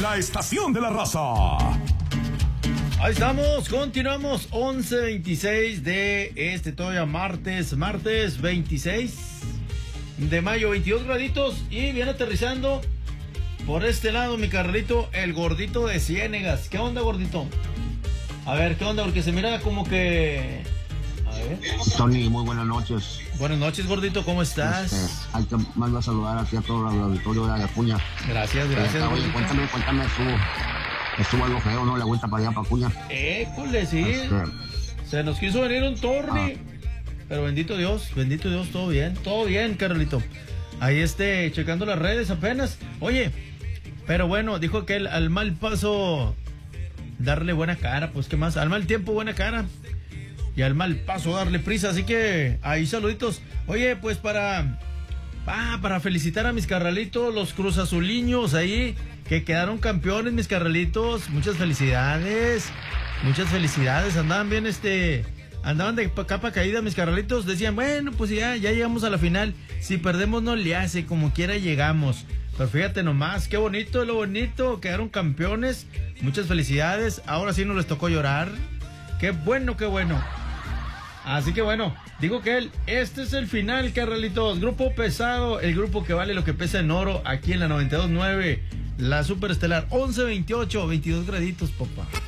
la estación de la raza. Ahí estamos, continuamos, 11:26 de todavía martes 26 de mayo, 22 graditos, y viene aterrizando por este lado mi carnalito, el gordito de Ciénegas. ¿Qué onda, gordito? A ver, ¿qué onda? Porque se mira como que... A ver. Tony, muy buenas noches. Buenas noches, gordito, ¿cómo estás? Hay que mandar a saludar aquí a todo el auditorio de Acuña. Gracias. Oye, cuéntame, estuvo algo feo, ¿no? La vuelta para allá, para Acuña. École, sí. Se nos quiso venir un torni. Pero bendito Dios, todo bien, carnalito. Ahí checando las redes apenas. Oye, pero bueno, dijo que al mal paso darle buena cara, pues qué más, al mal tiempo buena cara y al mal paso darle prisa, así que ahí saluditos. Oye, pues para felicitar a mis carnalitos, los Cruz Azuliños ahí, que quedaron campeones, mis carnalitos, muchas felicidades, andaban bien andaban de capa caída mis carnalitos, decían, bueno, pues ya llegamos a la final, si perdemos no le hace, como quiera llegamos. Pero fíjate nomás, qué bonito, quedaron campeones, muchas felicidades, ahora sí no les tocó llorar, qué bueno. Así que bueno, digo que este es el final, carnalitos, grupo pesado, el grupo que vale lo que pesa en oro, aquí en la 92.9, la Superestelar, 11:28, 22 graditos, papá.